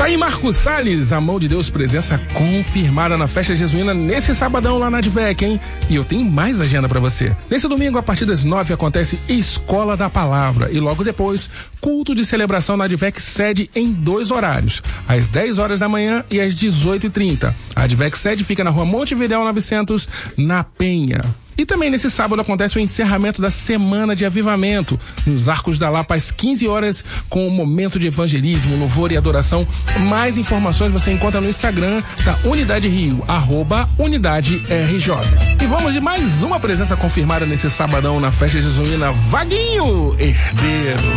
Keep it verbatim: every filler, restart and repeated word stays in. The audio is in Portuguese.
Tá aí Marcos Salles, a mão de Deus, presença confirmada na festa jesuína nesse sabadão lá na Advec, hein? E eu tenho mais agenda pra você. Nesse domingo, a partir das nove, acontece Escola da Palavra e logo depois, culto de celebração na Advec sede em dois horários, às dez horas da manhã e às dezoito e trinta. A Advec sede fica na rua Montevidéu novecentos, na Penha. E também nesse sábado acontece o encerramento da Semana de Avivamento, nos Arcos da Lapa, às quinze horas, com o momento de evangelismo, louvor e adoração. Mais informações você encontra no Instagram da Unidade Rio, arroba Unidade R J. E vamos de mais uma presença confirmada nesse sabadão na festa jesuína, Vaguinho Herdeiro.